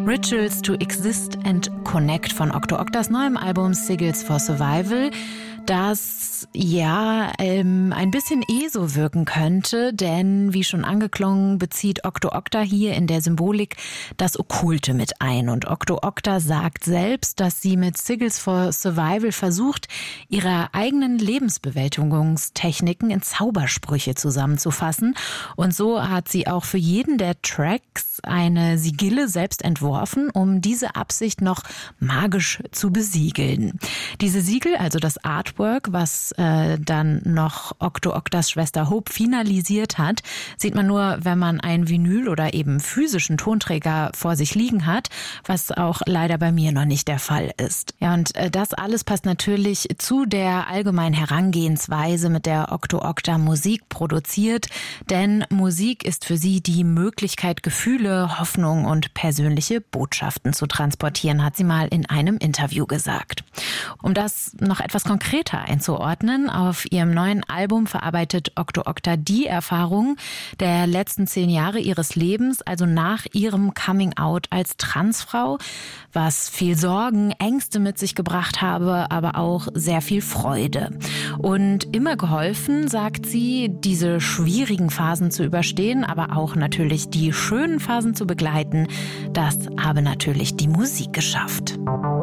Rituals to Exist and Connect von Okto Oktas neuem Album Sigils for Survival, das ein bisschen so wirken könnte, denn wie schon angeklungen, bezieht Okto Okta hier in der Symbolik das Okkulte mit ein. Und Okto Okta sagt selbst, dass sie mit Sigils for Survival versucht, ihre eigenen Lebensbewältigungstechniken in Zaubersprüche zusammenzufassen. Und so hat sie auch für jeden der Tracks eine Sigille selbst entworfen, um diese Absicht noch magisch zu besiegeln. Diese Siegel, also das Artwork, was dann noch Okto Oktas Schwester Hope finalisiert hat, sieht man nur, wenn man ein Vinyl oder eben physischen Tonträger vor sich liegen hat, was auch leider bei mir noch nicht der Fall ist. Ja, und das alles passt natürlich zu der allgemeinen Herangehensweise, mit der Okto Okta Musik produziert, denn Musik ist für sie die Möglichkeit, Gefühle, Hoffnung und persönliche Botschaften zu transportieren, hat sie mal in einem Interview gesagt. Um das noch etwas konkreter einzuordnen, auf ihrem neuen Album verarbeitet Okto Okta die Erfahrungen der letzten 10 Jahre ihres Lebens, also nach ihrem Coming-out als Transfrau, was viel Sorgen, Ängste mit sich gebracht habe, aber auch sehr viel Freude. Und immer geholfen, sagt sie, diese schwierigen Phasen zu überstehen, aber auch natürlich die schönen Phasen zu begleiten, das habe natürlich die Musik geschafft.